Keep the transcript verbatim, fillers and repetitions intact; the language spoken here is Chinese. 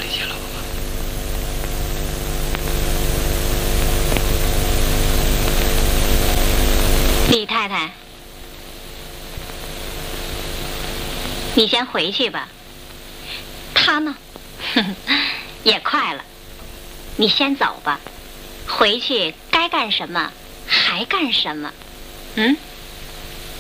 谢了，爸爸。 李太太，你先回去吧。他呢，也快了。你先走吧，回去该干什么还干什么。嗯。